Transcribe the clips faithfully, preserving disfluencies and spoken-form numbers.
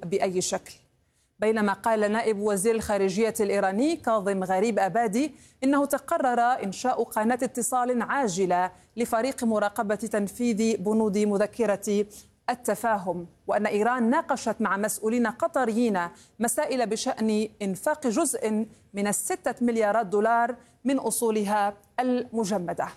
بأي شكل. بينما قال نائب وزير الخارجية الإيراني كاظم غريب أبادي إنه تقرر إنشاء قناة اتصال عاجلة لفريق مراقبة تنفيذ بنود مذكرة التفاهم، وأن إيران ناقشت مع مسؤولين قطريين مسائل بشأن إنفاق جزء من الستة مليارات دولار من أصولها المجمدة.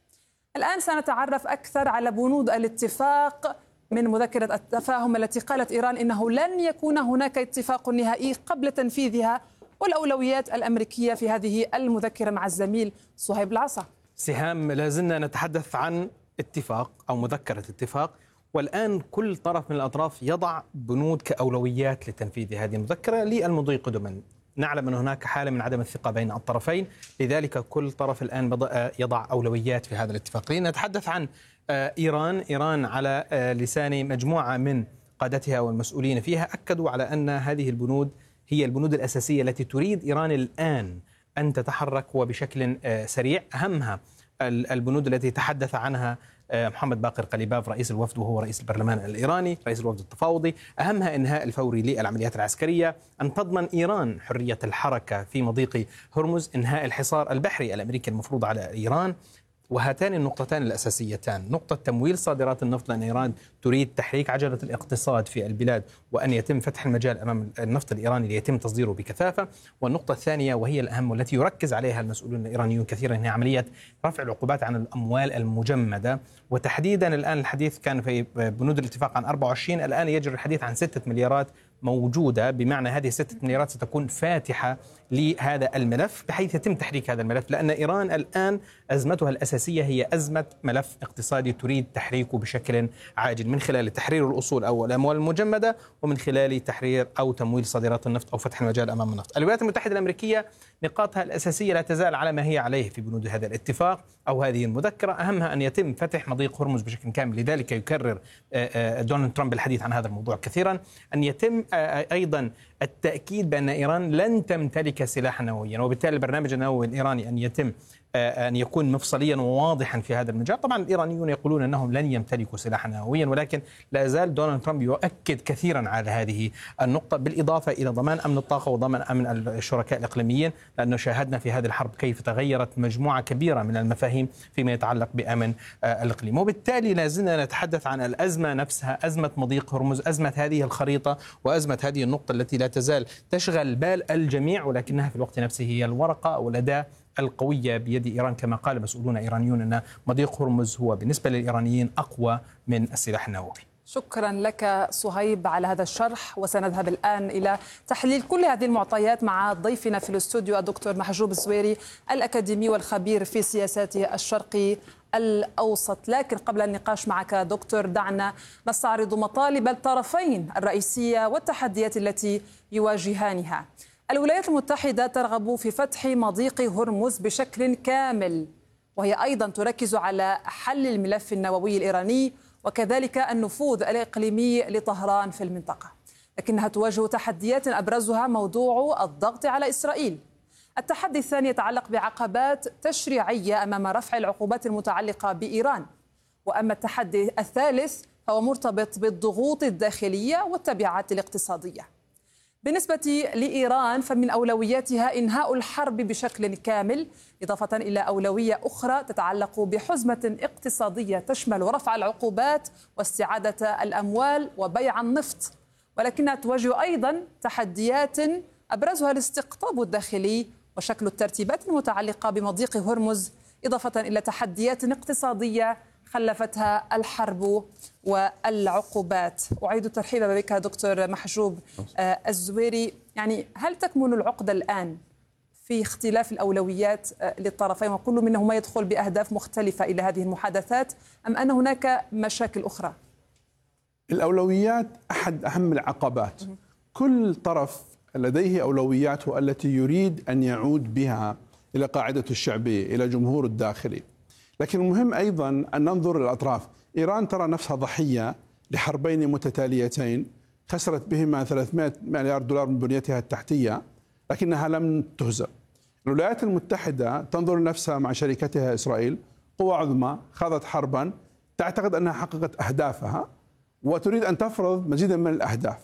الآن سنتعرف أكثر على بنود الاتفاق من مذكرة التفاهم التي قالت إيران إنه لن يكون هناك اتفاق نهائي قبل تنفيذها، والأولويات الأمريكية في هذه المذكرة مع الزميل صهيب العصا. سهام، لازلنا نتحدث عن اتفاق أو مذكرة اتفاق، والآن كل طرف من الأطراف يضع بنود كأولويات لتنفيذ هذه المذكرة للمضي قدما. نعلم أن هناك حالة من عدم الثقة بين الطرفين، لذلك كل طرف الآن بدأ يضع أولويات في هذا الاتفاق. نتحدث عن إيران. إيران على لسان مجموعة من قادتها والمسؤولين فيها أكدوا على أن هذه البنود هي البنود الأساسية التي تريد إيران الآن أن تتحرك وبشكل سريع. أهمها البنود التي تحدث عنها محمد باقر قليباف رئيس الوفد وهو رئيس البرلمان الإيراني رئيس الوفد التفاوضي. أهمها إنهاء الفوري للعمليات العسكرية، أن تضمن إيران حرية الحركة في مضيق هرمز، إنهاء الحصار البحري الأمريكي المفروض على إيران. وهاتان النقطتان الأساسيتان، نقطة تمويل صادرات النفط لأن إيران تريد تحريك عجلة الاقتصاد في البلاد وأن يتم فتح المجال أمام النفط الإيراني ليتم تصديره بكثافة. والنقطة الثانية وهي الأهم والتي يركز عليها المسؤولون الإيرانيون كثيرا هي عملية رفع العقوبات عن الأموال المجمدة، وتحديدا الآن الحديث كان في بنود الاتفاق عن أربعة وعشرين، الآن يجري الحديث عن ستة مليارات موجودة، بمعنى هذه الستة مليارات ستكون فاتحة لهذا الملف بحيث يتم تحريك هذا الملف، لأن إيران الآن أزمتها الأساسية هي أزمة ملف اقتصادي تريد تحريكه بشكل عاجل من خلال تحرير الأصول أو الأموال المجمدة ومن خلال تحرير أو تمويل صادرات النفط أو فتح المجال أمام النفط. الولايات المتحدة الأمريكية نقاطها الأساسية لا تزال على ما هي عليه في بنود هذا الاتفاق أو هذه المذكرة، أهمها أن يتم فتح مضيق هرمز بشكل كامل. لذلك يكرر دونالد ترامب الحديث عن هذا الموضوع كثيرا، أن يتم أيضا التأكيد بأن إيران لن تمتلك سلاحا نوويا، وبالتالي البرنامج النووي الإيراني أن يتم أن يكون مفصليا وواضحا في هذا المجال. طبعا الإيرانيون يقولون أنهم لن يمتلكوا سلاحا نوويا، ولكن لا زال دونالد ترامب يؤكد كثيرا على هذه النقطة، بالإضافة إلى ضمان أمن الطاقة وضمان أمن الشركاء الإقليميين، لأنه شاهدنا في هذه الحرب كيف تغيرت مجموعة كبيرة من المفاهيم فيما يتعلق بأمن الإقليم. وبالتالي لا زلنا نتحدث عن الأزمة نفسها، أزمة مضيق هرمز، أزمة هذه الخريطة وأزمة هذه النقطة التي لا تزال تشغل بال الجميع، ولكنها في الوقت نفسه هي الورقة أو الأداة القوية بيد إيران، كما قال مسؤولون إيرانيون أن مضيق هرمز هو بالنسبة للإيرانيين أقوى من السلاح النووي. شكرا لك صهيب على هذا الشرح، وسنذهب الآن إلى تحليل كل هذه المعطيات مع ضيفنا في الاستوديو الدكتور محجوب الزويري الأكاديمي والخبير في سياسات الشرق الأوسط. لكن قبل النقاش معك دكتور دعنا نستعرض مطالب الطرفين الرئيسية والتحديات التي يواجهانها. الولايات المتحدة ترغب في فتح مضيق هرمز بشكل كامل، وهي أيضا تركز على حل الملف النووي الإيراني وكذلك النفوذ الإقليمي لطهران في المنطقة، لكنها تواجه تحديات أبرزها موضوع الضغط على إسرائيل. التحدي الثاني يتعلق بعقبات تشريعية أمام رفع العقوبات المتعلقة بإيران، وأما التحدي الثالث فهو مرتبط بالضغوط الداخلية والتبعات الاقتصادية. بالنسبة لإيران فمن أولوياتها إنهاء الحرب بشكل كامل، إضافة إلى أولوية أخرى تتعلق بحزمة اقتصادية تشمل رفع العقوبات واستعادة الأموال وبيع النفط، ولكنها تواجه أيضا تحديات أبرزها الاستقطاب الداخلي وشكل الترتيبات المتعلقة بمضيق هرمز، إضافة إلى تحديات اقتصادية خلفتها الحرب والعقوبات. أعيد الترحيب بك دكتور محجوب الزويري. يعني هل تكمن العقدة الآن في اختلاف الأولويات للطرفين وكل منهما يدخل بأهداف مختلفة إلى هذه المحادثات، أم أن هناك مشاكل أخرى؟ الأولويات أحد أهم العقبات. كل طرف لديه أولوياته التي يريد أن يعود بها إلى قاعدة الشعبية، إلى جمهور الداخلي. لكن المهم أيضا أن ننظر للأطراف. إيران ترى نفسها ضحية لحربين متتاليتين خسرت بهما ثلاثمائة مليار دولار من بنيتها التحتية، لكنها لم تهزم. الولايات المتحدة تنظر لنفسها مع شريكتها إسرائيل قوة عظمى خاضت حربا، تعتقد أنها حققت أهدافها وتريد أن تفرض مزيدا من الأهداف.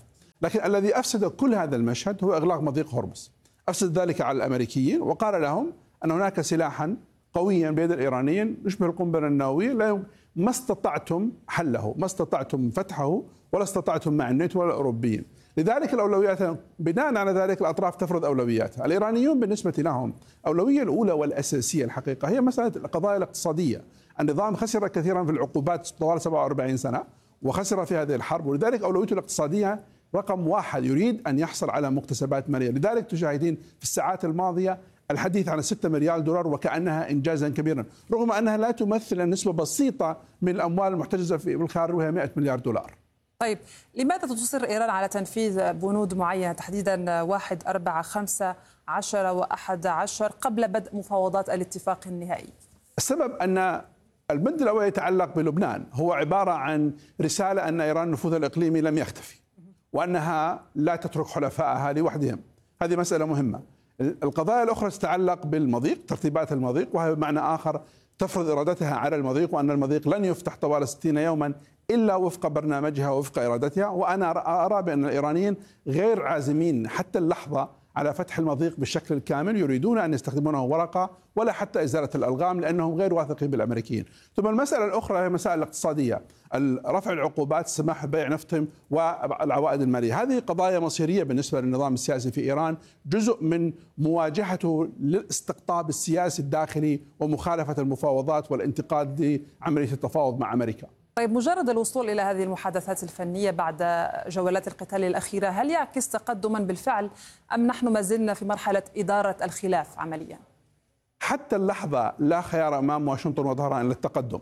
لكن الذي أفسد كل هذا المشهد هو إغلاق مضيق هرمز. أفسد ذلك على الأمريكيين وقال لهم أن هناك سلاحا قويا بيد الإيرانيين يشبه القنبلة النووية لا ما استطعتم حله، ما استطعتم فتحه، ولا استطعتم مع الناتو ولا الأوروبيين. لذلك الأولويات بناء على ذلك الأطراف تفرض أولوياتها. الإيرانيون بالنسبة لهم الأولوية الأولى والأساسية الحقيقة هي مسألة القضايا الاقتصادية. النظام خسر كثيرا في العقوبات طوال سبعة وأربعين سنة وخسر في هذه الحرب، ولذلك أولويته الاقتصادية رقم واحد، يريد أن يحصل على مكتسبات مالية. لذلك تشاهدين في الساعات الماضية الحديث عن ستة مليار دولار وكأنها إنجازا كبيرا، رغم أنها لا تمثل نسبة بسيطة من الأموال المحتجزة في الخارج وهي مئة مليار دولار. طيب لماذا تصر إيران على تنفيذ بنود معينة تحديدا واحد أربعة خمسة عشر وأحد عشر قبل بدء مفاوضات الاتفاق النهائي؟ السبب أن البند الأول يتعلق بلبنان، هو عبارة عن رسالة أن إيران نفوذها الإقليمي لم يختفي وأنها لا تترك حلفائها لوحدهم. هذه مسألة مهمة. القضايا الأخرى تتعلق بالمضيق، ترتيبات المضيق، وهي بمعنى آخر تفرض إرادتها على المضيق، وأن المضيق لن يفتح طوال ستين يوما إلا وفق برنامجها ووفق إرادتها. وأنا أرى بأن الإيرانيين غير عازمين حتى اللحظة على فتح المضيق بالشكل الكامل، يريدون أن يستخدمونه ورقة ولا حتى إزالة الألغام لأنهم غير واثقين بالأمريكيين. ثم المسألة الأخرى هي مسائل الاقتصادية، رفع العقوبات، السماح ببيع نفتهم والعوائد المالية. هذه قضايا مصيرية بالنسبة للنظام السياسي في إيران، جزء من مواجهته للاستقطاب السياسي الداخلي ومخالفة المفاوضات والانتقاد لعملية التفاوض مع أمريكا. طيب مجرد الوصول إلى هذه المحادثات الفنية بعد جولات القتال الأخيرة هل يعكس تقدما بالفعل أم نحن ما زلنا في مرحلة إدارة الخلاف عمليا؟ حتى اللحظة لا خيار أمام واشنطن وطهران إلا التقدم.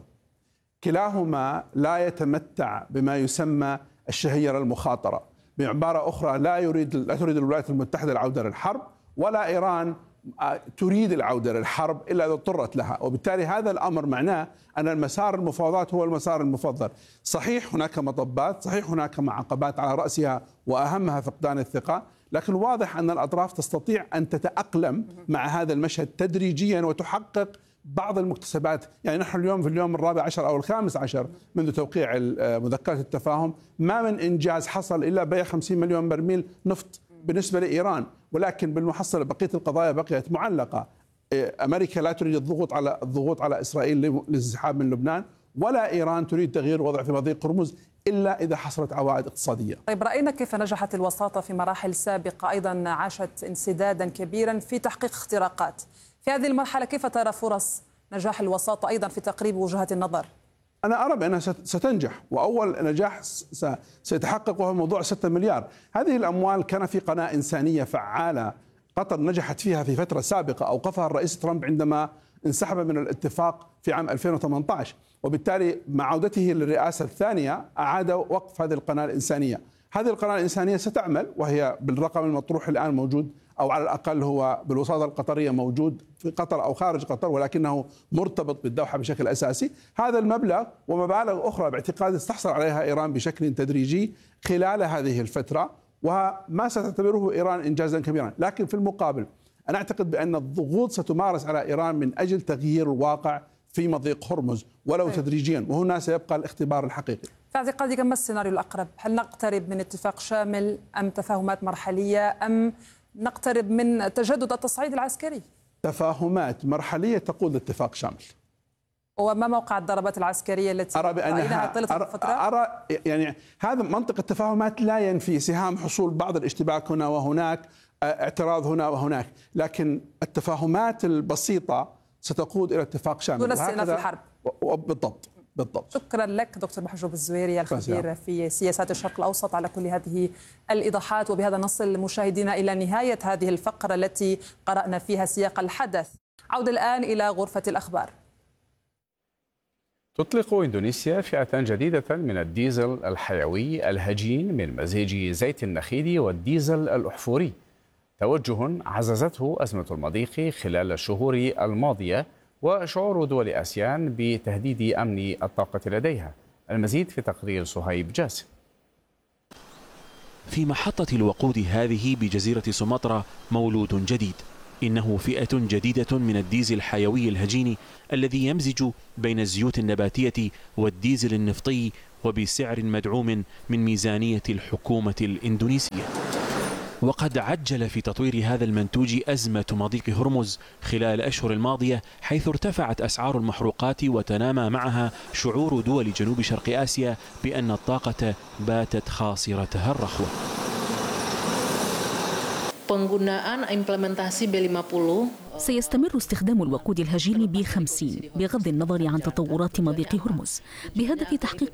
كلاهما لا يتمتع بما يسمى الشهيرة المخاطرة. بعبارة أخرى لا يريد لا تريد الولايات المتحدة العودة للحرب، ولا إيران تريد العودة للحرب إلا إذا اضطرت لها، وبالتالي هذا الأمر معناه أن المسار المفاوضات هو المسار المفضل. صحيح هناك مطبات، صحيح هناك عقبات على رأسها وأهمها فقدان الثقة، لكن واضح أن الأطراف تستطيع أن تتأقلم مع هذا المشهد تدريجيا وتحقق بعض المكتسبات. يعني نحن اليوم في اليوم الرابع عشر أو الخامس عشر منذ توقيع مذكرة التفاهم ما من إنجاز حصل إلا بيع خمسين مليون برميل نفط بالنسبة لإيران، ولكن بالمحصلة بقية القضايا بقيت معلقة. أمريكا لا تريد الضغوط على الضغوط على إسرائيل للانسحاب من لبنان، ولا إيران تريد تغيير الوضع في مضيق هرمز إلا إذا حصلت عوائد اقتصادية. طيب رأينا كيف نجحت الوساطة في مراحل سابقة، أيضا عاشت انسدادا كبيرا في تحقيق اختراقات. في هذه المرحلة كيف ترى فرص نجاح الوساطة أيضا في تقريب وجهات النظر؟ أنا أرى بأنها ستنجح، وأول نجاح سيتحقق وهو موضوع ستة مليار. هذه الأموال كان في قناة إنسانية فعالة قطر نجحت فيها في فترة سابقة أوقفها الرئيس ترامب عندما انسحب من الاتفاق في عام ألفين وثمانية عشر، وبالتالي مع عودته للرئاسة الثانية أعاد وقف هذه القناة الإنسانية. هذه القناة الإنسانية ستعمل، وهي بالرقم المطروح الآن موجود، أو على الأقل هو بالوساطة القطرية موجود في قطر أو خارج قطر، ولكنه مرتبط بالدوحة بشكل أساسي. هذا المبلغ ومبالغ أخرى باعتقادي ستحصل عليها إيران بشكل تدريجي خلال هذه الفترة، وما ستعتبره إيران إنجازا كبيرا. لكن في المقابل أنا أعتقد بأن الضغوط ستمارس على إيران من أجل تغيير الواقع في مضيق هرمز ولو تدريجيا، وهنا سيبقى الاختبار الحقيقي. في اعتقادك ما السيناريو الأقرب؟ هل نقترب من اتفاق شامل أم تفاهمات مرحلية أم نقترب من تجدد التصعيد العسكري؟ تفاهمات مرحلية تقود لاتفاق شامل. وما موقع الضربات العسكرية التي أرى بأنها طيلة الفترة؟ أرى يعني هذا منطق التفاهمات لا ينفي سهام حصول بعض الاشتباك هنا وهناك، اعتراض هنا وهناك، لكن التفاهمات البسيطة ستقود إلى اتفاق شامل دون استئناف الحرب. بالضبط بالضبط. شكرا لك دكتور محجوب الزويري الخبير في سياسات الشرق الأوسط على كل هذه الإيضاحات. وبهذا نصل مشاهدينا إلى نهاية هذه الفقرة التي قرأنا فيها سياق الحدث. عودة الآن إلى غرفة الأخبار. تطلق إندونيسيا فئة جديدة من الديزل الحيوي الهجين من مزيج زيت النخيل والديزل الأحفوري، توجه عززته أزمة المضيق خلال الشهور الماضية وشعور دول آسيان بتهديد أمن الطاقة لديها. المزيد في تقرير صهيب جاسم. في محطة الوقود هذه بجزيرة سومطرة مولود جديد، إنه فئة جديدة من الديزل الحيوي الهجين الذي يمزج بين الزيوت النباتية والديزل النفطي وبسعر مدعوم من ميزانية الحكومة الإندونيسية. وقد عجل في تطوير هذا المنتوج أزمة مضيق هرمز خلال الأشهر الماضية، حيث ارتفعت أسعار المحروقات وتنامى معها شعور دول جنوب شرق آسيا بأن الطاقة باتت خاصرتها الرخوة. سيستمر استخدام الوقود الهجين ب خمسين بغض النظر عن تطورات مضيق هرمز بهدف تحقيق